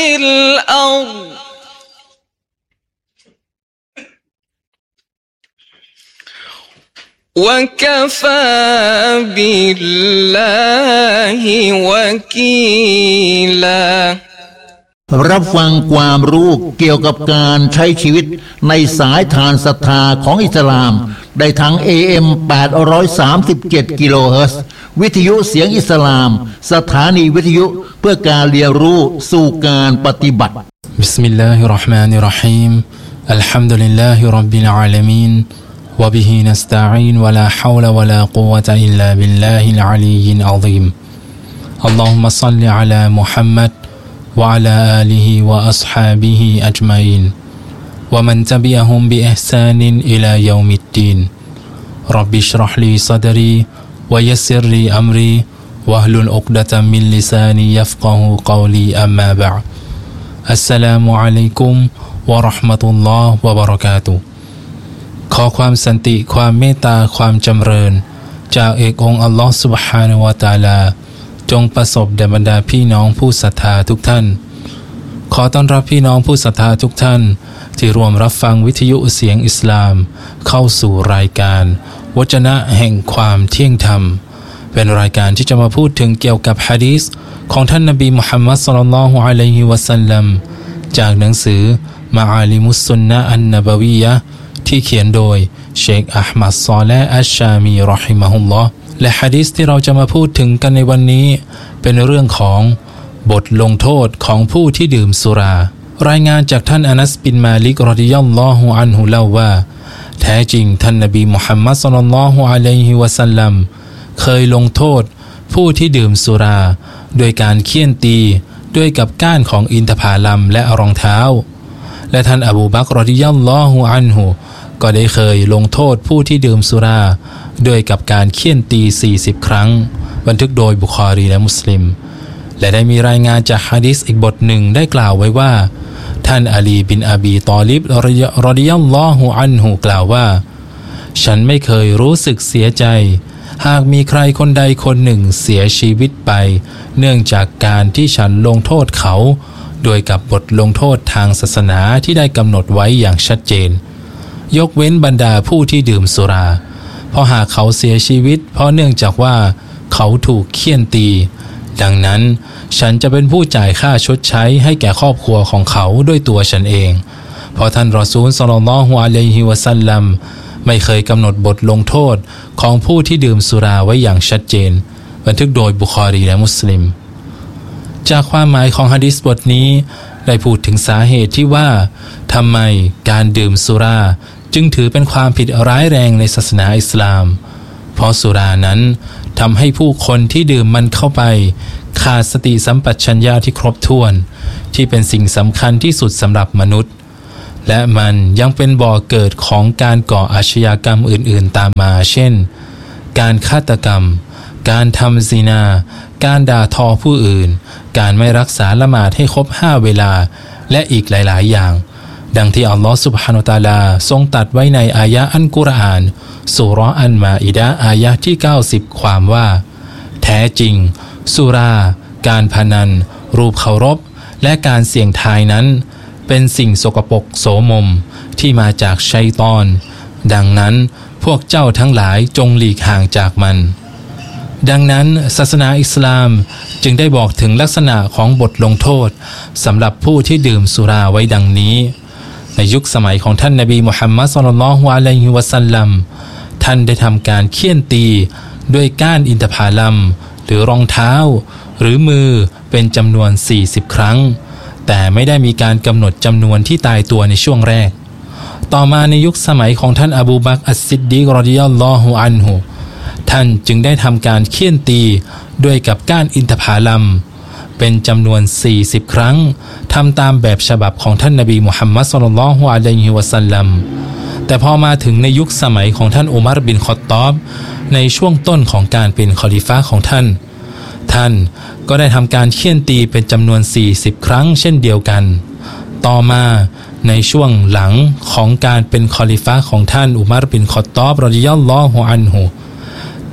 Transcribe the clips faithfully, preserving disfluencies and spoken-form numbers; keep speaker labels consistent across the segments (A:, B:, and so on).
A: الأرض وكفى بالله وكيلا
B: รับฟังความรู้เกี่ยวกับการใช้ชีวิตในสายทานศรัทธาของอิสลามได้ทาง เอ เอ็ม แปดร้อยสามสิบเจ็ด กิโลเฮิรตซ์วิทยุเสียงอิสลามสถานีวิทยุเพื่อการเรียนรู้สู่การปฏิบัติ
C: บิสมิลลาฮิรเราะห์มานิรเราะฮีมอัลฮัมดุลิลลาฮิร็อบบิลอาลามีนวะบิฮินัสตะอีนวะลาฮาวละวะลากุวะตะอิลลาบิลลาฮิลอะลียิลอะซีมอัลลอฮุมมะศ็อลลิอะลามุฮัมมัดوعلى آله وأصحابه أجمعين ومن تبعهم بإحسان إلى يوم الدين رب اشرح لي صدري ويسر لي أمري واحلل عقدة من لساني يفقه قولي أما بعد السلام عليكم ورحمة الله وبركاته ขอความสันติความเมตตาความจำเริญจากเอกองค์อัลลอฮฺซุบฮานะฮูวะตะอาลาจงประสบแด่บรรดาพี่น้องผู้ศรัทธาทุกท่านขอต้อนรับพี่น้องผู้ศรัทธาทุกท่านที่ร่วมรับฟังวิทยุเสียงอิสลามเข้าสู่รายการวจนะแห่งความเที่ยงธรรมเป็นรายการที่จะมาพูดถึงเกี่ยวกับหะดีษของท่านนบีมุฮัมมัดศ็อลลัลลอฮุอะลัยฮิวะซัลลัมจากหนังสือมะอาลิมุสซุนนะฮ์อันนบวียะห์ที่เขียนโดยเชคอะห์มัดศอลิห์อัชชามีเราะฮิมะฮุลลอฮ์และหะดีษที่เราจะมาพูดถึงกันในวันนี้เป็นเรื่องของบทลงโทษของผู้ที่ดื่มสุรารายงานจากท่านอานัสบินมาลิกรอฎิยัลลอฮุอันฮุเล่าว่าแท้จริงท่านนบีมุฮัมมัดศ็อลลัลลอฮุอะลัยฮิวะซัลลัมเคยลงโทษผู้ที่ดื่มสุราโดยการเฆี่ยนตีด้วยกับก้านของอินทผลัมและรองเท้าและท่านอบูบักรรอฎิยัลลอฮุอันฮุก็ได้เคยลงโทษผู้ที่ดื่มสุราด้วยกับการเฆี่ยนตีสี่สิบครั้งบันทึกโดยบุคอรีและมุสลิมและได้มีรายงานจากหะดีษอีกบทหนึ่งได้กล่าวไว้ว่าท่านอาลีบินอบีตอลิบรอฎิยัลลอฮุอันฮุกล่าวว่าฉันไม่เคยรู้สึกเสียใจหากมีใครคนใดคนหนึ่งเสียชีวิตไปเนื่องจากการที่ฉันลงโทษเขาโดยกับบทลงโทษทางศาสนาที่ได้กำหนดไว้อย่างชัดเจนยกเว้นบรรดาผู้ที่ดื่มสุราเพราะหากเขาเสียชีวิตเพราะเนื่องจากว่าเขาถูกเฆี่ยนตีดังนั้นฉันจะเป็นผู้จ่ายค่าชดใช้ให้แก่ครอบครัวของเขาด้วยตัวฉันเองเพราะท่านรอซูลศ็อลลัลลอฮุอะลัยฮิวะซัลลัมไม่เคยกำหนดบทลงโทษของผู้ที่ดื่มสุราไว้อย่างชัดเจนบันทึกโดยบุคอรีและมุสลิมจากความหมายของหะดีษบทนี้ได้พูดถึงสาเหตุที่ว่าทำไมการดื่มสุราจึงถือเป็นความผิดร้ายแรงในศาสนาอิสลามเพราะสุรานั้นทำให้ผู้คนที่ดื่มมันเข้าไปขาดสติสัมปชัญญะที่ครบถ้วนที่เป็นสิ่งสำคัญที่สุดสำหรับมนุษย์และมันยังเป็นบ่อเกิดของการก่ออาชญากรรมอื่นๆตามมาเช่นการฆาตกรรมการทำซินาการด่าทอผู้อื่นการไม่รักษาละหมาดให้ครบห้าเวลาและอีกหลายๆอย่างดังที่อัลลอฮฺซุบฮานะฮูวะตะอาลาทรงตรัสไว้ในอายะห์อัลกุรอานซูเราะห์อันมาอิดะห์อายะห์ที่เก้าสิบความว่าแท้จริงสุราการพนันรูปเคารพและการเสี่ยงทายนั้นเป็นสิ่งสกปรกโสมมที่มาจากชัยฏอนดังนั้นพวกเจ้าทั้งหลายจงหลีกห่างจากมันดังนั้นศาสนาอิสลามจึงได้บอกถึงลักษณะของบทลงโทษสำหรับผู้ที่ดื่มสุราไว้ดังนี้ในยุคสมัยของท่านนบีมุฮัมมัดศ็อลลัลลอฮุอะลัยฮิวะซัลลัมท่านได้ทำการเฆี่ยนตีด้วยก้านอินทผลัมหรือรองเท้าหรือมือเป็นจำนวนสี่สิบครั้งแต่ไม่ได้มีการกำหนดจำนวนที่ตายตัวในช่วงแรกต่อมาในยุคสมัยของท่านอบูบักรอัสซิดดีกรอฎิยัลลอฮุอันฮุท่านจึงได้ทำการเฆี่ยนตีด้วยกับก้านอินทผลัมเป็นจำนวนสี่สิบครั้งทำตามแบบฉบับของท่านนบีมุฮัมมัดศ็อลลัลลอฮุอะลัยฮิวะซัลลัมแต่พอมาถึงในยุคสมัยของท่านอุมัรบินค็อฏฏอบในช่วงต้นของการเป็นคอลิฟะห์ของท่านท่านก็ได้ทำการเฆี่ยนตีเป็นจำนวนสี่สิบครั้งเช่นเดียวกันต่อมาในช่วงหลังของการเป็นคอลิฟะห์ของท่านอุมัรบินค็อฏฏอบรอฎิยัลลอฮุอันฮุท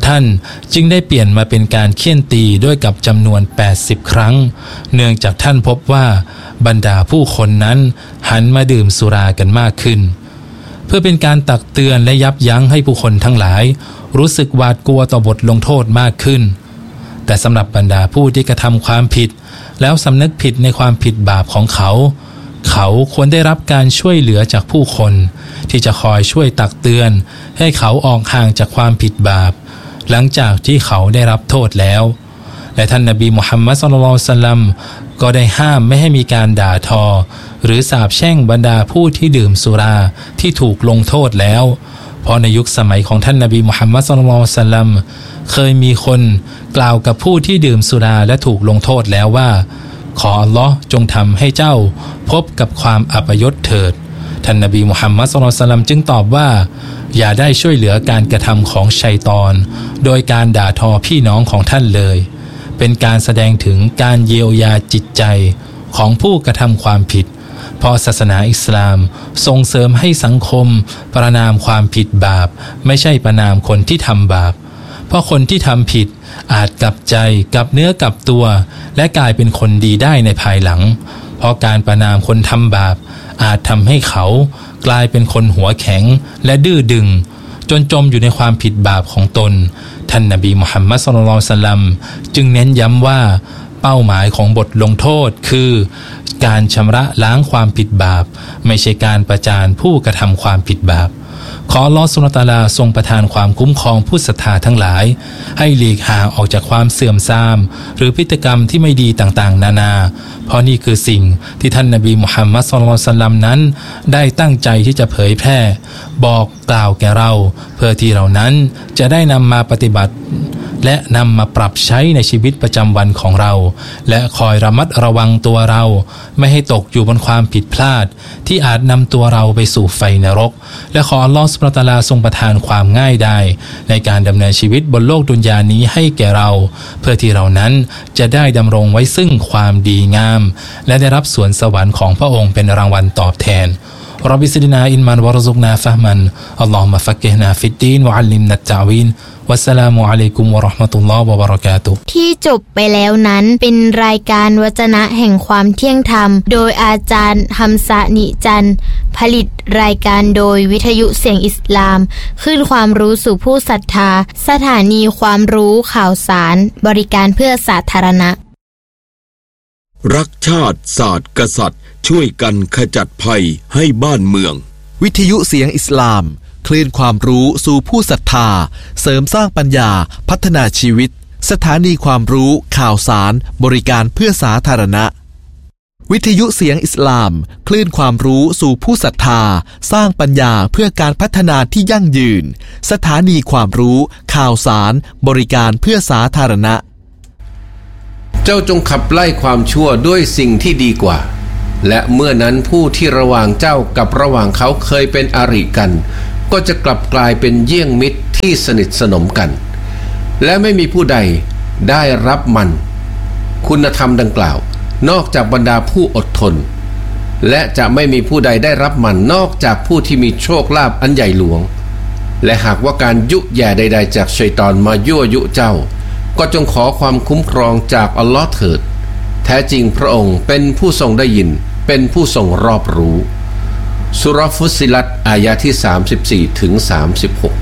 C: ท่านจึงได้เปลี่ยนมาเป็นการเฆี่ยนตีด้วยกับจำนวนแปดสิบครั้งเนื่องจากท่านพบว่าบรรดาผู้คนนั้นหันมาดื่มสุรากันมากขึ้นเพื่อเป็นการตักเตือนและยับยั้งให้ผู้คนทั้งหลายรู้สึกหวาดกลัวต่อบทลงโทษมากขึ้นแต่สำหรับบรรดาผู้ที่กระทำความผิดแล้วสำนึกผิดในความผิดบาปของเขาเขาควรได้รับการช่วยเหลือจากผู้คนที่จะคอยช่วยตักเตือนให้เขาออกห่างจากความผิดบาปหลังจากที่เขาได้รับโทษแล้วและท่านนบีมุฮัมมัดศ็อลลัลลอฮุอะลัยฮิวะซัลลัมก็ได้ห้ามไม่ให้มีการด่าทอหรือสาปแช่งบรรดาผู้ที่ดื่มสุราที่ถูกลงโทษแล้วเพราะในยุคสมัยของท่านนบีมุฮัมมัดศ็อลลัลลอฮุอะลัยฮิวะซัลลัมเคยมีคนกล่าวกับผู้ที่ดื่มสุราและถูกลงโทษแล้วว่าขออัลลอฮ์จงทำให้เจ้าพบกับความอัปยศเถิดท่านนบีมุฮัมมัดศ็อลลัลลอฮุอะลัยฮิวะซัลลัมจึงตอบว่าอย่าได้ช่วยเหลือการกระทำของชัยฏอนโดยการด่าทอพี่น้องของท่านเลยเป็นการแสดงถึงการเยียวยาจิตใจของผู้กระทำความผิดเพราะศาสนาอิสลามส่งเสริมให้สังคมประณามความผิดบาปไม่ใช่ประณามคนที่ทำบาปเพราะคนที่ทำผิดอาจกลับใจกลับเนื้อกลับตัวและกลายเป็นคนดีได้ในภายหลังเพราะการประณามคนทำบาปอาจทำให้เขากลายเป็นคนหัวแข็งและดื้อดึงจนจมอยู่ในความผิดบาปของตนท่านนบีมุฮัมมัดศ็อลลัลลอฮุอะลัยฮิวะซัลลัมจึงเน้นย้ำว่าเป้าหมายของบทลงโทษคือการชำระล้างความผิดบาปไม่ใช่การประจานผู้กระทำความผิดบาปขออัลเลาะห์ซุบฮานะฮูวะตะอาลาทรงประทานความคุ้มครองผู้ศรัทธาทั้งหลายให้หลีกห่างออกจากความเสื่อมทรามหรือพฤติกรรมที่ไม่ดีต่างๆนานาเพราะนี่คือสิ่งที่ท่านนบีมุฮัมมัดศ็อลลัลลอฮุอะลัยฮิวะซัลลัมนั้นได้ตั้งใจที่จะเผยแพร่บอกกล่าวแก่เราเพื่อที่เรานั้นจะได้นำมาปฏิบัติและนำมาปรับใช้ในชีวิตประจำวันของเราและคอยระมัดระวังตัวเราไม่ให้ตกอยู่บนความผิดพลาดที่อาจนำตัวเราไปสู่ไฟนรกและขออัลเลาะห์ซุบฮานะฮูวะตะอาลาทรงประทานความง่ายดายในการดำเนินชีวิตบนโลกดุนยานี้ให้แก่เราเพื่อที่เรานั้นจะได้ดำรงไว้ซึ่งความดีงามและได้รับสวนสวรรค์ของพระองค์เป็นรางวัลตอบแทนรอบบิซิดนาอินมันวะรซุกนาฟะห์มันอัลลอฮุมะฟักกิฮ์นาฟิดดีนวะอัลลิมนัตตะวีนวัสสลามุอะลัยกุมวะเราะห์มะตุลลอฮ์วะบะเราะกาตุฮ์
D: ที่จบไปแล้วนั้นเป็นรายการวจนะแห่งความเที่ยงธรรมโดยอาจารย์ฮัมซะนิจันทร์ผลิตรายการโดยวิทยุเสียงอิสลามคลื่นความรู้สู่ผู้ศรัทธาสถานีความรู้ข่าวสารบริการเพื่อสาธารณะ
E: รักชาติศาสตร์กษัตริย์ช่วยกันขจัดภัยให้บ้านเมือง
F: วิทยุเสียงอิสลามคลื่นความรู้สู่ผู้ศรัทธาเสริมสร้างปัญญาพัฒนาชีวิตสถานีความรู้ข่าวสารบริการเพื่อสาธารณะวิทยุเสียงอิสลามคลื่นความรู้สู่ผู้ศรัทธาสร้างปัญญาเพื่อการพัฒนาที่ยั่งยืนสถานีความรู้ข่าวสารบริการเพื่อสาธารณะ
G: เจ้าจงขับไล่ความชั่วด้วยสิ่งที่ดีกว่าและเมื่อนั้นผู้ที่ระหว่างเจ้ากับระหว่างเขาเคยเป็นอริกันก็จะกลับกลายเป็นเยี่ยงมิตรที่สนิทสนมกันและไม่มีผู้ใดได้รับมันคุณธรรมดังกล่าวนอกจากบรรดาผู้อดทนและจะไม่มีผู้ใดได้รับมันนอกจากผู้ที่มีโชคลาภอันใหญ่หลวงและหากว่าการยุแย่ใดๆจากชัยฏอนมายั่วยุเจ้าก็จงขอความคุ้มครองจากอัลลอฮ์เถิดแท้จริงพระองค์เป็นผู้ทรงได้ยินเป็นผู้ทรงรอบรู้สุเราะห์ฟุสซิลัตอายะที่สามสิบสี่ถึงสามสิบหก